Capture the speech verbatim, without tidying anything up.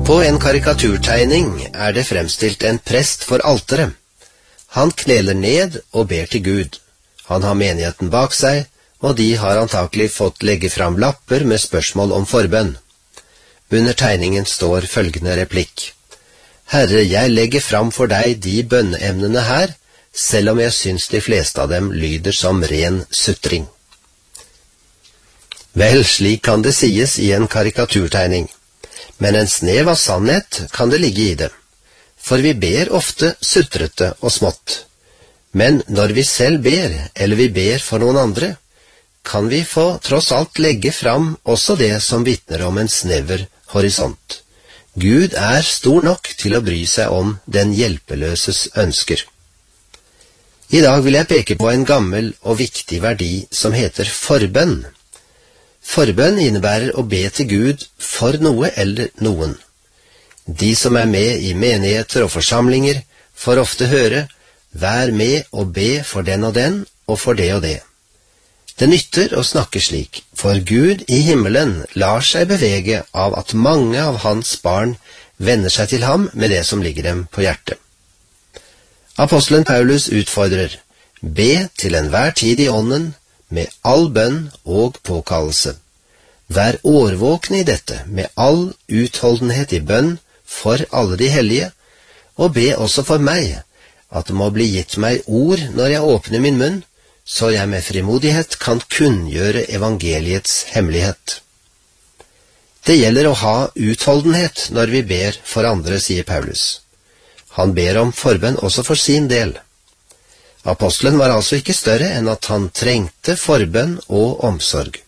På en karikaturtegning er det fremstilt en prest for alteret. Han kneler ned og ber til Gud. Han har menigheten bak seg, og de har antakelig fått legge fram lapper med spørsmål om forbønn. Under tegningen står følgende replikk: Herre, jeg legger fram for deg de bønneemnene her, selv om jeg syns de fleste av dem lyder som ren sutring. Vel, slik kan det sies i en karikaturtegning, men en snev av sannhet kan det ligge i det, for vi ber ofte sutrete og smått. Men når vi selv ber, eller vi ber for noen andre, kan vi få tross alt legge fram også det som vitner om en snever horisont. Gud er stor nok til å bry seg om den hjelpeløses ønsker. I dag vil jeg peke på en gammel og viktig verdi som heter forbønn. Forbønn innebærer å be til Gud for noe eller noen. De som er med i menigheter og forsamlinger får ofte høre: vær med og be for den og den og for det og det. Det nytter å snakke slik, for Gud i himmelen lar seg bevege av at mange av hans barn vender seg til ham med det som ligger dem på hjertet. Apostelen Paulus utfordrer: be til enhver tid i ånden, med all bønn og påkallelse. Vær årvåkne i dette, med all utholdenhet i bønn for alle de hellige, og be også for meg, at det må bli gitt meg ord når jeg åpner min munn, så jeg med frimodighet kan kunngjøre evangeliets hemmelighet. Det gjelder å ha utholdenhet når vi ber for andre, sier Paulus. Han ber om forbønn også for sin del. Apostelen var altså ikke større enn at han trengte forbønn og omsorg.